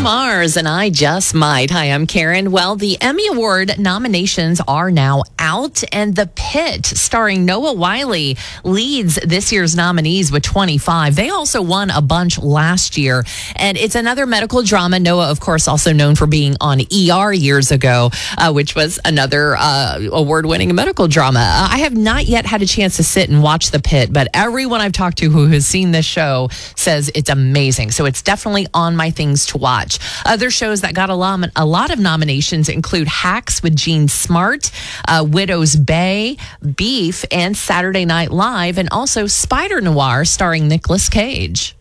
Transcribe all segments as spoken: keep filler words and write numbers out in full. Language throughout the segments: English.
Mars and I Just Might. Hi, I'm Karen. Well, the Emmy Award nominations are now out, and The Pit, starring Noah Wyle, leads this year's nominees with twenty-five. They also won a bunch last year, and it's another medical drama. Noah, of course, also known for being on E R years ago, uh, which was another uh, award-winning medical drama. Uh, I have not yet had a chance to sit and watch The Pit, but everyone I've talked to who has seen this show says it's amazing. So it's definitely on my things to watch. Other shows that got a lot, a lot of nominations include Hacks with Gene Smart, uh, Widow's Bay, Beef, and Saturday Night Live, and also Spider Noir starring Nicolas Cage.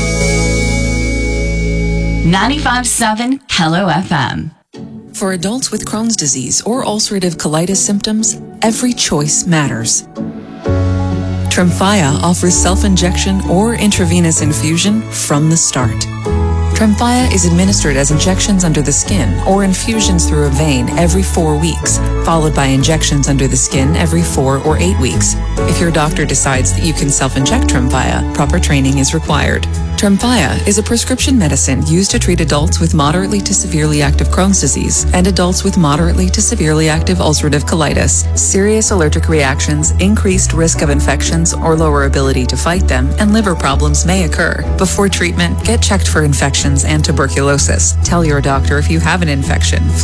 ninety-five point seven Hello F M. For adults with Crohn's disease or ulcerative colitis symptoms, every choice matters. Tremfya offers self-injection or intravenous infusion from the start. Tremfya is administered as injections under the skin or infusions through a vein every four weeks, followed by injections under the skin every four or eight weeks. If your doctor decides that you can self-inject Tremfya, proper training is required. Tremfya is a prescription medicine used to treat adults with moderately to severely active Crohn's disease and adults with moderately to severely active ulcerative colitis. Serious allergic reactions, increased risk of infections or lower ability to fight them, and liver problems may occur. Before treatment, get checked for infections and tuberculosis. Tell your doctor if you have an infection.